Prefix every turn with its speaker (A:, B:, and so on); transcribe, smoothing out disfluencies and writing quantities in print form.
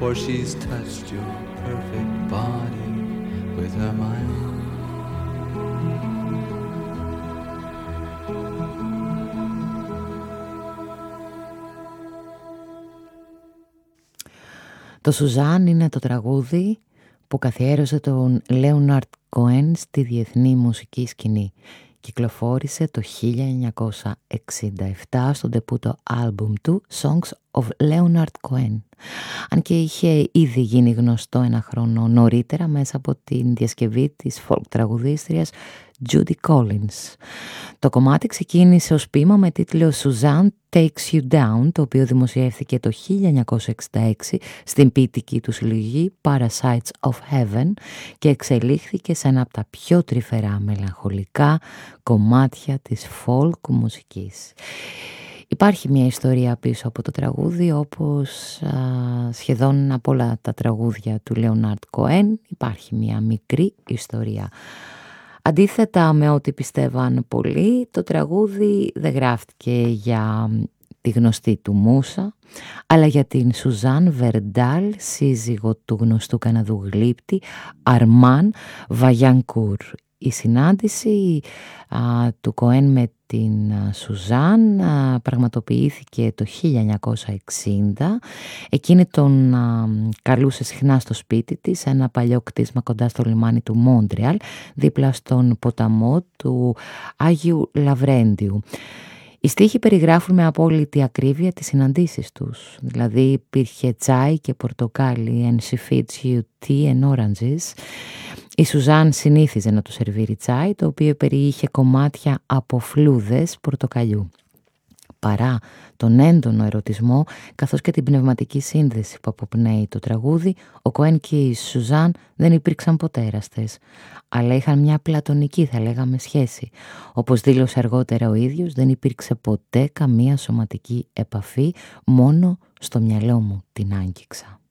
A: for she's touched your perfect body with her mind.
B: Το Σουζάν είναι το τραγούδι που καθιέρωσε τον Λέοναρντ Κοέν στη διεθνή μουσική σκηνή. Κυκλοφόρησε το 1967 στο ντεπούτο άλμπουμ του Songs of Leonard Cohen. Αν και είχε ήδη γίνει γνωστό ένα χρόνο νωρίτερα μέσα από την διασκευή της folk τραγουδίστριας Judy Collins. Το κομμάτι ξεκίνησε ως ποίημα με τίτλο Suzanne Takes You Down, το οποίο δημοσιεύθηκε το 1966 στην ποιητική του συλλογή Parasites of Heaven και εξελίχθηκε σε ένα από τα πιο τρυφερά μελαγχολικά κομμάτια της folk μουσικής. Υπάρχει μια ιστορία πίσω από το τραγούδι, όπως σχεδόν από όλα τα τραγούδια του Λέοναρντ Κοέν υπάρχει μια μικρή ιστορία. Αντίθετα με ό,τι πιστεύαν πολλοί, το τραγούδι δεν γράφτηκε για τη γνωστή του μούσα, αλλά για την Σουζάν Βερντάλ, σύζυγο του γνωστού Καναδού γλύπτη Αρμάν Βαγιανκούρ. Η συνάντηση του Κοέν με την Σουζάν πραγματοποιήθηκε το 1960. Εκείνη τον καλούσε συχνά στο σπίτι της, ένα παλιό κτίσμα κοντά στο λιμάνι του Μόντρεαλ, δίπλα στον ποταμό του Άγιου Λαβρέντιου. Οι στίχοι περιγράφουν με απόλυτη ακρίβεια τις συναντήσεις τους. Δηλαδή υπήρχε τσάι και πορτοκάλι, and she feeds you tea and oranges. Η Σουζάν συνήθιζε να του σερβίρει τσάι, το οποίο περιείχε κομμάτια από φλούδες πορτοκαλιού. Παρά τον έντονο ερωτισμό, καθώς και την πνευματική σύνδεση που αποπνέει το τραγούδι, ο Κοέν και η Σουζάν δεν υπήρξαν ποτέ εραστές, αλλά είχαν μια πλατωνική, θα λέγαμε, σχέση. Όπως δήλωσε αργότερα ο ίδιος, δεν υπήρξε ποτέ καμία σωματική επαφή, μόνο στο μυαλό μου την άγγιξα.